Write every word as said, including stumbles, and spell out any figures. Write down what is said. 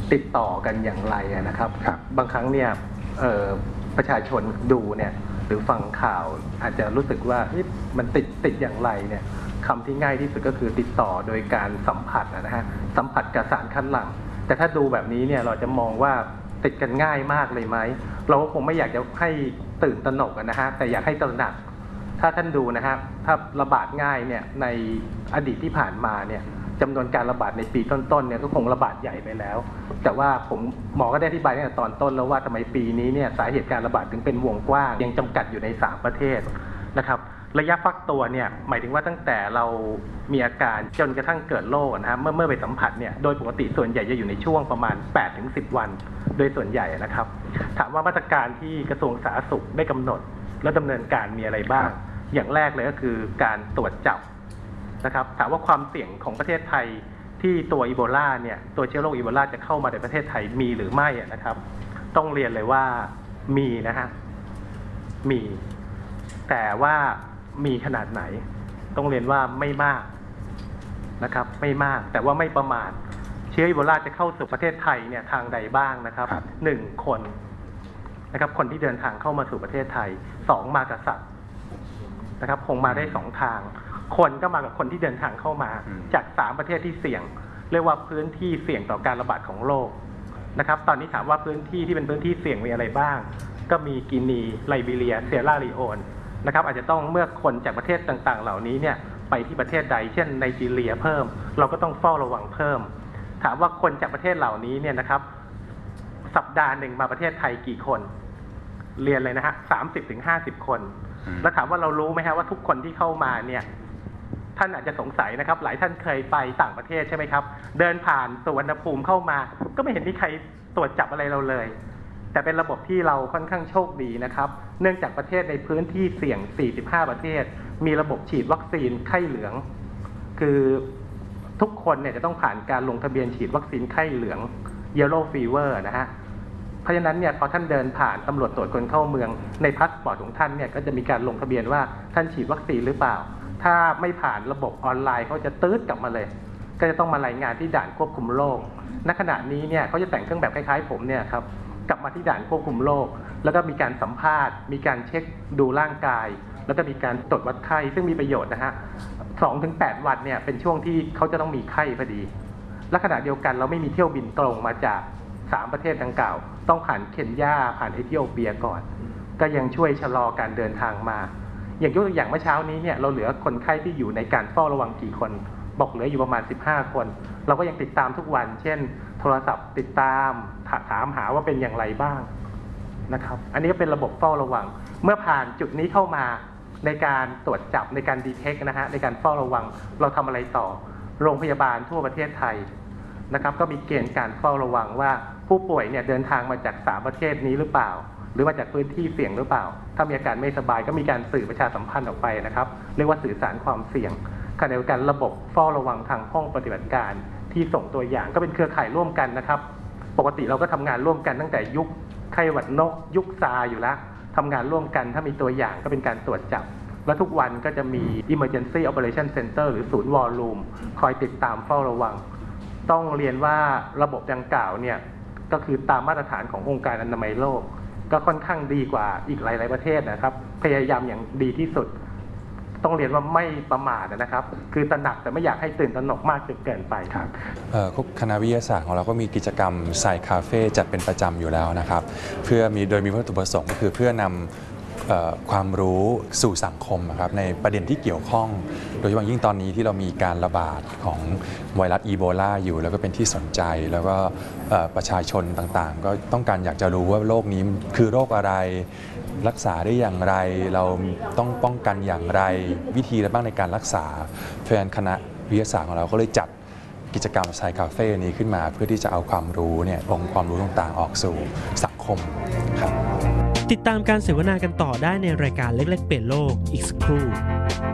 ติดต่อกันอย่างไรนะครับบางครั้งเนี่ยประชาชนดูเนี่ยหรือฟังข่าวอาจจะรู้สึกว่ามันติดติดอย่างไรเนี่ยคำที่ง่ายที่สุดก็คือติดต่อโดยการสัมผัสนะฮะสัมผัสกับสารคัดหลั่งแต่ถ้าดูแบบนี้เนี่ยเราจะมองว่าติดกันง่ายมากเลยไหมเราก็คงไม่อยากจะให้ตื่นตระหนกนะฮะแต่อยากให้ตระหนักถ้าท่านดูนะฮะถ้าระบาดง่ายเนี่ยในอดีตที่ผ่านมาเนี่ยจำนวนการระบาดในปีต้นๆเนี่ยก็คงระบาดใหญ่ไปแล้วแต่ว่าผมหมอก็ได้อธิบายตั้งแต่ตอนต้นแล้วว่าทำไมปีนี้เนี่ยสาเหตุการระบาดถึงเป็นวงกว้างยังจำกัดอยู่ในสามประเทศนะครับระยะฟักตัวเนี่ยหมายถึงว่าตั้งแต่เรามีอาการจนกระทั่งเกิดโรคนะฮะเมื่อเมื่อไปสัมผัสเนี่ยโดยปกติส่วนใหญ่จะอยู่ในช่วงประมาณ แปดถึงสิบ วันโดยส่วนใหญ่นะครับถามว่ามาตรการที่กระทรวงสาธารณสุขได้กำหนดและดำเนินการมีอะไรบ้างอย่างแรกเลยก็คือการตรวจจับนะครับถามว่าความเสี่ยงของประเทศไทยที่ตัวอีโบลาเนี่ยตัวเชื้อโรคอีโบลาจะเข้ามาในประเทศไทยมีหรือไม่นะครับต้องเรียนเลยว่ามีนะฮะมีแต่ว่ามีขนาดไหนต้องเรียนว่าไม่มากนะครับไม่มากแต่ว่าไม่ประมาทเชื้ออีโบลาจะเข้าสู่ประเทศไทยเนี่ยทางใดบ้างนะครับหนึ่งคนนะครับคนที่เดินทางเข้ามาสู่ประเทศไทยสองมากับสัตว์นะครับคงมาได้สองทางคนก็มากับคนที่เดินทางเข้ามาจากสามประเทศที่เสี่ยงเรียกว่าพื้นที่เสี่ยงต่อการระบาดของโรคนะครับตอนนี้ถามว่าพื้นที่ที่เป็นพื้นที่เสี่ยงมีอะไรบ้างก็มีกินีไลบีเรียเซราลีโอนนะครับอาจจะต้องเมื่อคนจากประเทศต่างๆเหล่านี้เนี่ยไปที่ประเทศใดเช่นไนจีเรียเพิ่มเราก็ต้องเฝ้าระวังเพิ่มถามว่าคนจากประเทศเหล่านี้เนี่ยนะครับสัปดาห์หนึ่งมาประเทศไทยกี่คนเรียนเลยนะฮะสามสิบถึงห้าสิบคนแล้วถามว่าเรารู้ไหมฮะว่าทุกคนที่เข้ามาเนี่ยท่านอาจจะสงสัยนะครับหลายท่านเคยไปต่างประเทศใช่ไหมครับเดินผ่านสุวรรณภูมิเข้ามาก็ไม่เห็นมีใครตรวจจับอะไรเราเลยแต่เป็นระบบที่เราค่อนข้างโชคดีนะครับเนื่องจากประเทศในพื้นที่เสี่ยงสี่สิบห้าประเทศมีระบบฉีดวัคซีนไข้เหลืองคือทุกคนเนี่ยจะต้องผ่านการลงทะเบียนฉีดวัคซีนไข้เหลือง Yellow Fever นะฮะเพราะฉะนั้นเนี่ยพอท่านเดินผ่านตำรวจตรวจคนเข้าเมืองในพาสปอร์ตของท่านเนี่ยก็จะมีการลงทะเบียนว่าท่านฉีดวัคซีนหรือเปล่าถ้าไม่ผ่านระบบออนไลน์เขาจะตื๊ดกลับมาเลยก็จะต้องมารายงานที่ด่านควบคุมโรคณขณะนี้เนี่ยเขาจะแต่งเครื่องแบบคล้ายๆผมเนี่ยครับกลับมาที่ด่านควบคุมโรคแล้วก็มีการสัมภาษณ์มีการเช็คดูร่างกายแล้วก็มีการตรวจวัดไข้ซึ่งมีประโยชน์นะฮะสองถึงแปดวันเนี่ยเป็นช่วงที่เขาจะต้องมีไข้พอดีและขณะเดียวกันเราไม่มีเที่ยวบินตรงมาจากสามประเทศดังกล่าวต้องผ่านเคนยาผ่านเอธิโอเปียก่อนก็ยังช่วยชะลอการเดินทางมาอย่างยกตัวอย่างเมื่อเช้านี้เนี่ยเราเหลือคนไข้ที่อยู่ในการเฝ้าระวังกี่คนบอกเหลืออยู่ประมาณสิบห้าคนเราก็ยังติดตามทุกวันเช่นโทรศัพท์ติดตามถามหาว่าเป็นอย่างไรบ้างนะครับอันนี้ก็เป็นระบบเฝ้าระวังเมื่อผ่านจุดนี้เข้ามาในการตรวจจับในการดีเทคนะฮะในการเฝ้าระวังเราทำอะไรต่อโรงพยาบาลทั่วประเทศไทยนะครับก็มีเกณฑ์การเฝ้าระวังว่าผู้ป่วยเนี่ยเดินทางมาจากสามประเทศนี้หรือเปล่าหรือมาจากพื้นที่เสี่ยงหรือเปล่าถ้ามีอาการไม่สบายก็มีการสื่อประชาสัมพันธ์ออกไปนะครับเรียกว่าสื่อสารความเสี่ยงขณะเดียวกันระบบเฝ้าระวังทางห้องปฏิบัติการที่ส่งตัวอย่างก็เป็นเครือข่ายร่วมกันนะครับปกติเราก็ทำงานร่วมกันตั้งแต่ยุคไข้หวัดนกยุคซาอยู่แล้วทำงานร่วมกันถ้ามีตัวอย่างก็เป็นการตรวจจับและทุกวันก็จะมี Emergency Operation Center หรือศูนย์วอลลุ่มคอยติดตามเฝ้าระวังต้องเรียนว่าระบบดังกล่าวเนี่ยก็คือตามมาตรฐานขององค์การอนามัยโลกก็ค่อนข้างดีกว่าอีกหลายๆประเทศนะครับพยายามอย่างดีที่สุดต้องเรียนว่าไม่ประมาทนะครับคือตระหนักแต่ไม่อยากให้ตื่นตระหนกมากจนเกินไปครับคณะวิทยาศาสตร์ของเราก็มีกิจกรรมไซคาเฟ่จัดเป็นประจำอยู่แล้วนะครับเพื่อมีโดยมีวัตถุประสงค์ก็คือเพื่อนำความรู้สู่สังคมนะครับในประเด็นที่เกี่ยวข้องโดยเฉพาะยิ่งตอนนี้ที่เรามีการระบาดของไวรัสอีโบลาอยู่แล้วก็เป็นที่สนใจแล้วก็ประชาชนต่างๆก็ต้องการอยากจะรู้ว่าโรคนี้คือโรคอะไรรักษาได้อย่างไรเราต้องป้องกันอย่างไรวิธีอะไรบ้างในการรักษาแฟนคณะวิทยาศาสตร์ของเราก็เลยจัดกิจกรรมไซคาเฟ่นี้ขึ้นมาเพื่อที่จะเอาความรู้เนี่ยองค์ความรู้ต่างๆออกสู่สังคมครับติดตามการเสวนากันต่อได้ในรายการเล็กๆเปลี่ยนโลกอีกสักครู่